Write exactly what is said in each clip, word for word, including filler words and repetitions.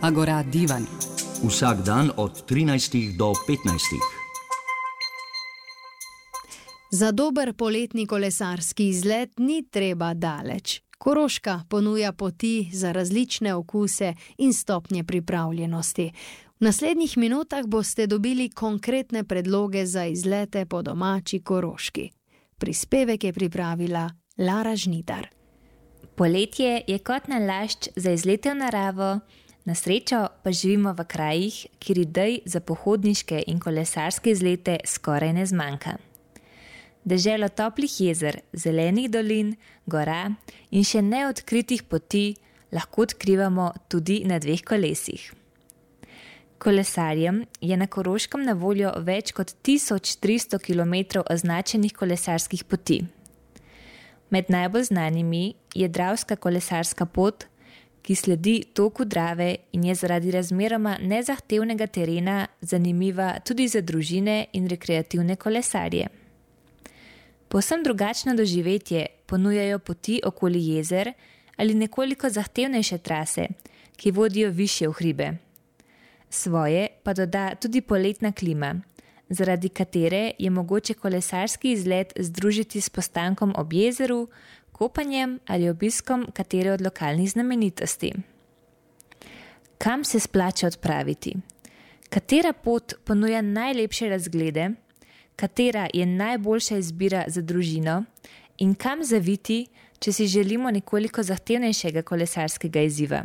Agora Divan. Vsak dan od trinajstih do petnajstih. Za dober poletni kolesarski izlet ni treba daleč. Koroška ponuja poti za različne okuse in stopnje pripravljenosti. V naslednjih minutah boste dobili konkretne predloge za izlete po domači Koroški. Prispevek je pripravila Lara Žnidar. Poletje je kot nalašč za izlete v naravo, na srečo pa živimo v krajih, kjer idej za pohodniške in kolesarske izlete skoraj ne zmanjka. Deželo toplih jezer, zelenih dolin, gora in še neodkritih poti lahko odkrivamo tudi na dveh kolesih. Kolesarjem je na Koroškem na voljo več kot tisoč tristo kilometrov označenih kolesarskih poti. Med najbolj znanimi je Dravska kolesarska pot, ki sledi toku Drave in je zaradi razmeroma nezahtevnega terena zanimiva tudi za družine in rekreativne kolesarje. Povsem drugačno doživetje ponujajo poti okoli jezer ali nekoliko zahtevnejše trase, ki vodijo višje v hribe. Svoje pa doda tudi poletna klima, zaradi katere je mogoče kolesarski izlet združiti s postankom ob jezeru, kopanjem ali obiskom katere od lokalnih znamenitosti. Kam se splača odpraviti? Katera pot ponuja najlepše razglede? Katera je najboljša izbira za družino in kam zaviti, če si želimo nekoliko zahtevnejšega kolesarskega izziva.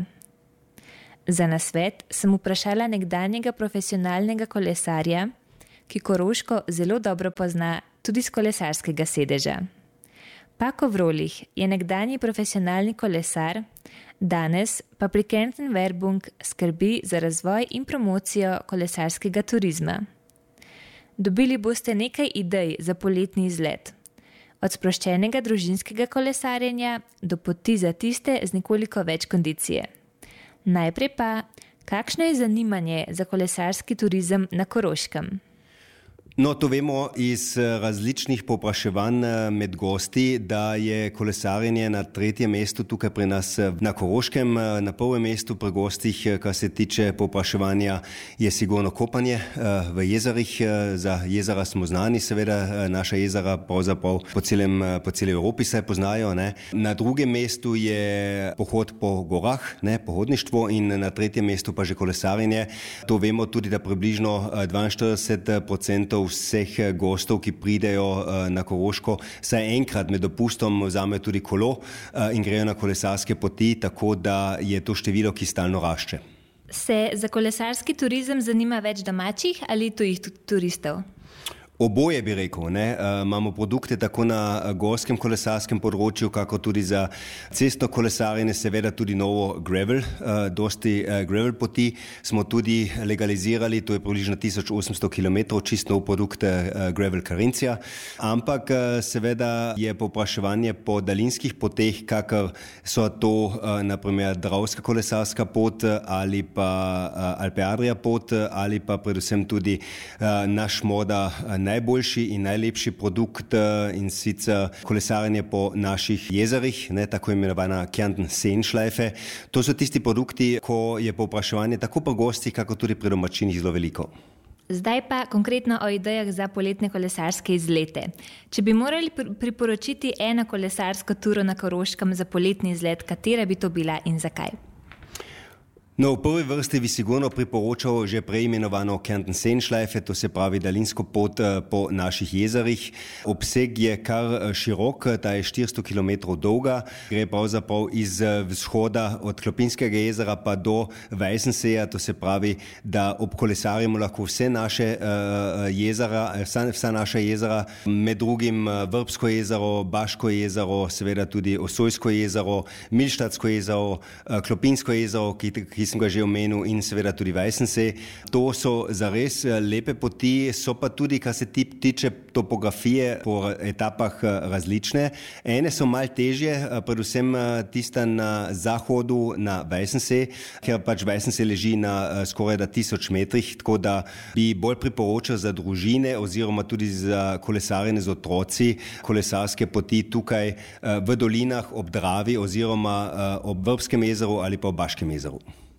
Za nasvet sem vprašala nekdanjega profesionalnega kolesarja, ki Koroško zelo dobro pozna tudi z kolesarskega sedeža. Pako Vrolih je nekdanji profesionalni kolesar, danes pa pri Kärnten-Werbung skrbi za razvoj in promocijo kolesarskega turizma. Dobili boste nekaj idej za poletni izlet. Od sproščenega družinskega kolesarjenja do poti za tiste z nekoliko več kondicije. Najprej pa, kakšno je zanimanje za kolesarski turizem na Koroškem? No, to vemo iz različnih povpraševanj med gosti, da je kolesarjenje na tretjem mestu tukaj pri nas na Koroškem. Na prvem mestu pri gostih, kar se tiče povpraševanja, je sigurno kopanje v jezerih. Za jezera smo znani, seveda naša jezera pravzaprav po celem, po celi Evropi se poznajo. Ne. Na drugem mestu je pohod po gorah, ne, pohodništvo in na tretjem mestu pa že kolesarjenje. To vemo tudi, da približno dvainštirideset procentov vseh gostov, ki pridejo na Koroško, saj enkrat med dopustom vzamejo tudi kolo in grejo na kolesarske poti, tako da je to število, ki stalno rašče. Se za kolesarski turizem zanima več domačih ali tujih turistov? Oboje bi rekel, ne. Uh, imamo produkte tako na gorskem kolesarskem področju, kako tudi za cestno kolesarjenje, seveda tudi novo gravel, uh, dosti uh, gravel poti smo tudi legalizirali, to je približno tisoč osemsto kilometrov, čist nov produkt uh, gravel Carinthia, ampak uh, seveda je povpraševanje po daljinskih poteh, kakor so to uh, naprimer Dravska kolesarska pot ali pa uh, Alpe Adria pot ali pa predvsem tudi uh, naš moda uh, najboljši in najlepši produkt in sicer kolesarjenje po naših jezerih, ne, tako imenovana Kärnten-Seenschleife. To so tisti produkti, ko je povpraševanje tako po gostih, kako tudi pri domačinih zelo veliko. Zdaj pa konkretno o idejah za poletne kolesarske izlete. Če bi morali priporočiti eno kolesarsko turo na Koroškem za poletni izlet, katera bi to bila in zakaj? No, v prvi vrsti bi sigurno priporočal že preimenovano Kärnten-Seenschleife, to se pravi daljinsko pot po naših jezerih. Obseg je kar širok, ta je štiristo kilometrov dolga, gre pravzaprav iz vzhoda od Klopinskega jezera pa do Weissenseeja, to se pravi, da obkolesarimo lahko vse naše uh, jezera, vsa, vsa naša jezera, med drugim Vrbsko jezero, Baško jezero, seveda tudi Osojsko jezero, Milštatsko jezero, uh, Klopinsko jezero, ki, ki sem ga že omenil, in seveda tudi Weissensee. To so zares lepe poti, so pa tudi, kar se tiče topografije, po etapah različne. Ene so malo težje, predvsem tista na zahodu na Weissensee, ker pač Weissensee leži na skoraj da tisoč metrih, tako da bi bolj priporočal za družine oziroma tudi za kolesarjenje z otroci, kolesarske poti tukaj v dolinah ob Dravi oziroma ob Vrbskem jezeru ali pa ob Baškem jezeru.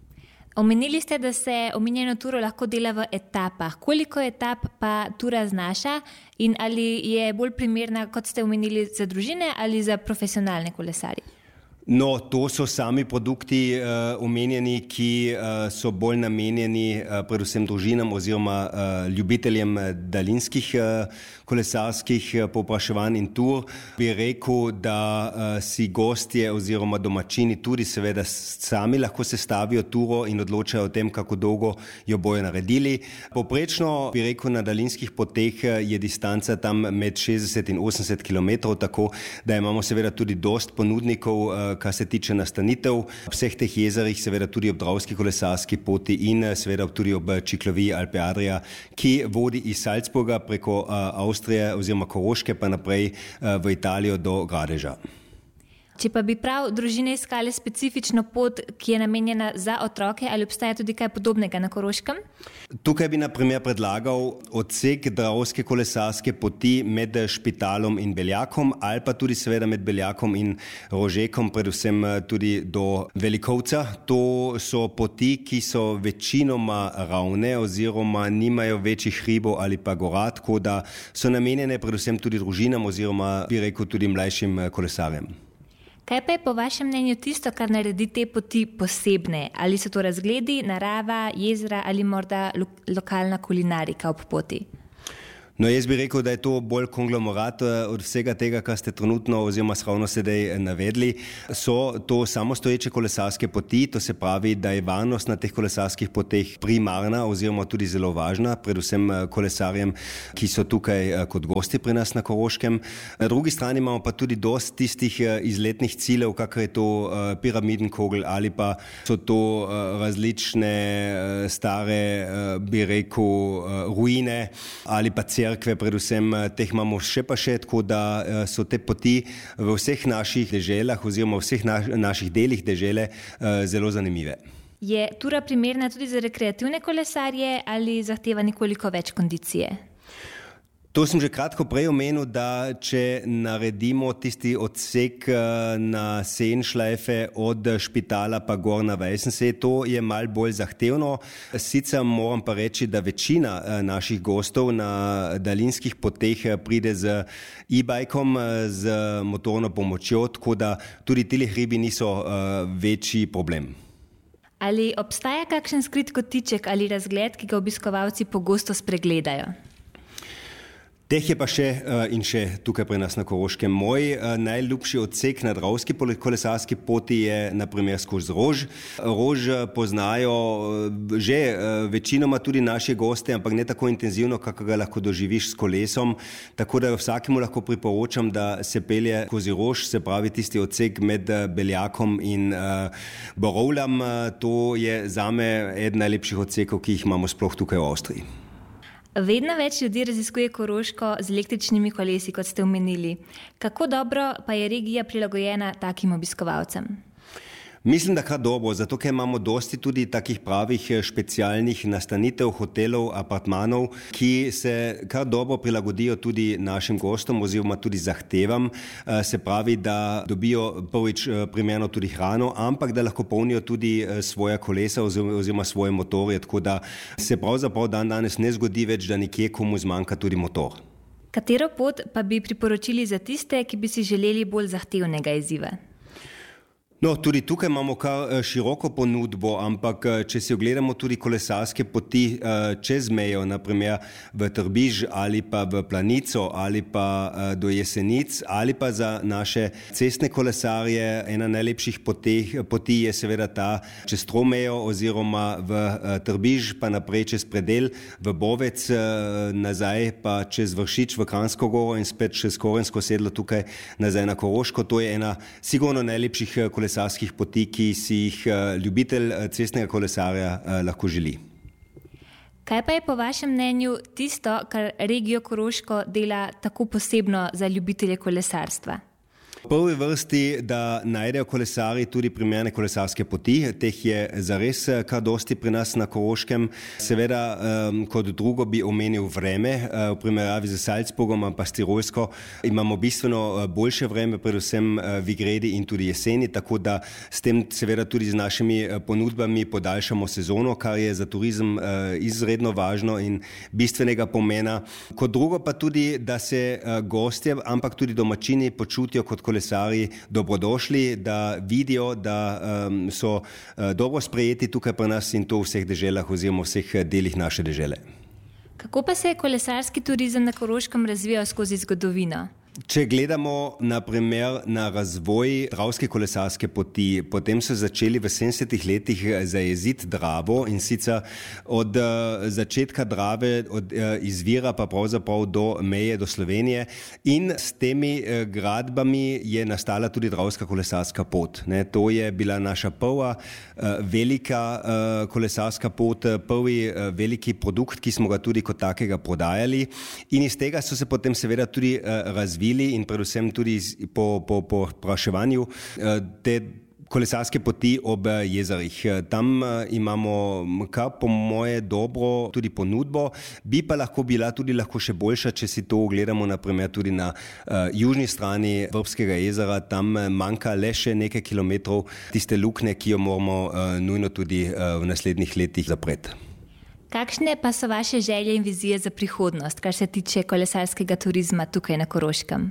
Omenili ste, da se omenjeno turo lahko dela v etapah. Koliko etap pa tura znaša in ali je bolj primerna, kot ste omenili, za družine ali za profesionalne kolesarje? No, to so sami produkti uh, omenjeni, ki uh, so bolj namenjeni uh, predvsem družinam oziroma uh, ljubiteljem daljinskih uh, kolesarskih uh, povpraševanj in tur. Bi rekel, da uh, si gostje oziroma domačini tudi seveda sami lahko sestavijo turo in odločajo o tem, kako dolgo jo bojo naredili. Poprečno bi rekel, na daljinskih poteh je distanca tam med šestdeset in osemdeset kilometrov, tako da imamo seveda tudi dost ponudnikov, uh, kar se tiče nastanitev ob vseh teh jezerih, seveda tudi ob Dravski kolesarski poti in seveda tudi ob Čikloviji Alpe Adria, ki vodi iz Salzburga preko uh, Avstrije oziroma Koroške pa naprej uh, v Italijo do Gradeža. Če pa bi prav družine iskale specifično pot, ki je namenjena za otroke, ali obstaja tudi kaj podobnega na Koroškem? Tukaj bi na primer predlagal odsek Dravske kolesarske poti med Špitalom in Beljakom ali pa tudi seveda med Beljakom in Rožekom, predvsem tudi do Velikovca. To so poti, ki so večinoma ravne oziroma nimajo večjih hribov ali pa gora, tako da so namenjene predvsem tudi družinam oziroma bi rekel tudi mlajšim kolesarjem. Kaj pa je po vašem mnenju tisto, kar naredi te poti posebne? Ali so to razgledi, narava, jezera ali morda lo- lokalna kulinarika ob poti? No, jaz bi rekel, da je to bolj konglomerat od vsega tega, kar ste trenutno oziroma ravno sedaj navedli. So to samostoječe kolesarske poti, to se pravi, da je varnost na teh kolesarskih poteh primarna oziroma tudi zelo važna, predvsem kolesarjem, ki so tukaj kot gosti pri nas na Koroškem. Na drugi strani imamo pa tudi dost tistih izletnih ciljev, kakor je to Piramidenkogel ali pa so to različne stare, bi rekel, ruine ali pa cerkve. Predvsem teh imamo še pa še, tako da so te poti v vseh naših deželah oziroma v vseh naš, naših delih dežele zelo zanimive. Je tura primerna tudi za rekreativne kolesarje ali zahteva nekoliko več kondicije? To sem že kratko prej omenil, da če naredimo tisti odsek na Seenschleife od Špitala pa gor na Weißensee, to je malo bolj zahtevno. Sicer moram pa reči, da večina naših gostov na daljinskih poteh pride z e-bajkom, z motorno pomočjo, tako da tudi tili hribi niso večji problem. Ali obstaja kakšen skrit kotiček ali razgled, ki ga obiskovalci pogosto spregledajo? Teh je pa še in še tukaj pri nas na Koroškem. Moj najljubši odsek na Dravski kolesarski poti je na primer skozi Rož. Rož poznajo že večinoma tudi naši gosti, ampak ne tako intenzivno, kako ga lahko doživiš s kolesom. Tako da vsakemu lahko priporočam, da se pelje skozi Rož, se pravi tisti odsek med Beljakom in Borovljam. To je zame eden najlepših odsekov, ki jih imamo sploh tukaj v Avstriji. Vedno več ljudi raziskuje Koroško z električnimi kolesi, kot ste omenili. Kako dobro pa je regija prilagojena takim obiskovalcem? Mislim, da kar dobro, zato ker imamo dosti tudi takih pravih specialnih nastanitev, hotelov, apartmanov, ki se kar dobro prilagodijo tudi našim gostom oziroma tudi zahtevam. Se pravi, da dobijo prvič primerno tudi hrano, ampak da lahko polnijo tudi svoja kolesa oziroma svoje motorje, tako da se pravzaprav dan danes ne zgodi več, da nekje komu zmanjka tudi motor. Katero pot pa bi priporočili za tiste, ki bi si želeli bolj zahtevnega izziva? No, tudi tukaj imamo kar široko ponudbo, ampak če si ogledamo tudi kolesarske poti čez mejo, naprimer v Trbiž ali pa v Planico ali pa do Jesenic ali pa za naše cestne kolesarje, ena najlepših poteh, poti je seveda ta čez Tromejo oziroma v Trbiž pa naprej čez predel v Bovec, nazaj pa čez Vršič v Kranjsko goro in spet čez Korensko sedlo tukaj nazaj na Koroško. To je ena sigurno najlepših kolesarskih kolesarskih poti, ki si jih ljubitelj cestnega kolesarja lahko želi. Kaj pa je po vašem mnenju tisto, kar regijo Koroško dela tako posebno za ljubitelje kolesarstva? V prvi vrsti, da najdejo kolesarji tudi primerne kolesarske poti, teh je zares kar dosti pri nas na Koroškem. Seveda, kot drugo bi omenil vreme, v primerjavi z Salzburgom pa s Tirolsko imamo bistveno boljše vreme, predvsem vigredi in tudi jeseni, tako da s tem seveda tudi z našimi ponudbami podaljšamo sezono, kar je za turizem izredno važno in bistvenega pomena. Kot drugo pa tudi, da se gostje, ampak tudi domačini počutijo kot kolesarji dobrodošli, da vidijo, da um, so uh, dobro sprejeti tukaj pri nas in to v vseh deželah oziroma vseh delih naše dežele. Kako pa se je kolesarski turizem na Koroškem razvijal skozi zgodovino? Če gledamo na primer na razvoj Dravske kolesarske poti, potem so začeli v sedemdesetih letih zajeziti Dravo in sicer od uh, začetka Drave, od uh, izvira pa pravzaprav do meje, do Slovenije in s temi uh, gradbami je nastala tudi Dravska kolesarska pot. Ne, to je bila naša prva uh, velika uh, kolesarska pot, prvi uh, veliki produkt, ki smo ga tudi kot takega prodajali in iz tega so se potem seveda tudi uh, razvili in predvsem tudi po, po, po praševanju te kolesarske poti ob jezerih. Tam imamo kar po moje dobro tudi ponudbo, bi pa lahko bila tudi lahko še boljša, če si to ogledamo naprimer tudi na uh, južni strani Vrbskega jezera. Tam manjka le še nekaj kilometrov tiste luknje, ki jo moramo uh, nujno tudi uh, v naslednjih letih zapreti. Kakšne pa so vaše želje in vizije za prihodnost, kar se tiče kolesarskega turizma tukaj na Koroškem?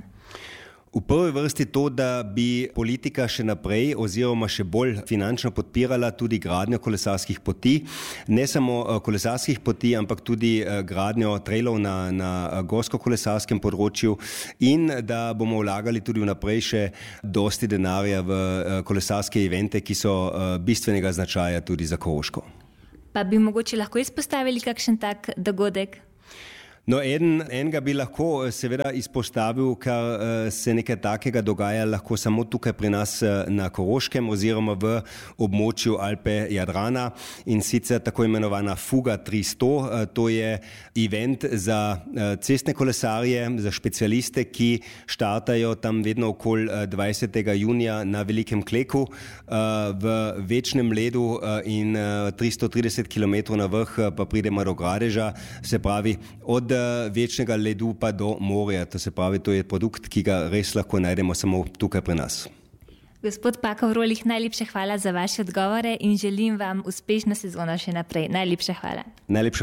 V prvi vrsti to, da bi politika še naprej oziroma še bolj finančno podpirala tudi gradnjo kolesarskih poti. Ne samo kolesarskih poti, ampak tudi gradnjo trailov na, na gorsko-kolesarskem področju in da bomo vlagali tudi vnaprej še dosti denarja v kolesarske evente, ki so bistvenega značaja tudi za Koroško. Pa bi mogoče lahko izpostavili kakšen tak dogodek? No, en, enega bi lahko seveda izpostavil, ker se nekaj takega dogaja lahko samo tukaj pri nas na Koroškem oziroma v območju Alpe Jadrana in sicer tako imenovana Fuga tristo. To je event za cestne kolesarje, za specialiste, ki štartajo tam vedno okoli dvajsetega junija na Velikem Kleku v večnem ledu in tristo trideset kilometrov na vrh pa pridemo do Gradeža, se pravi od večnega ledu pa do morja. To se pravi, to je produkt, ki ga res lahko najdemo samo tukaj pri nas. Gospod Pako Vrolih, najlepša hvala za vaše odgovore in želim vam uspešno sezono še naprej. Najlepša hvala. Najlepša